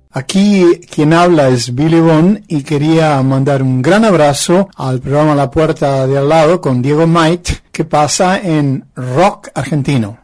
Aquí quien habla es Billy Bond y quería mandar un gran abrazo al programa La Puerta de Al Lado con Diego Mait, que pasa en rock argentino.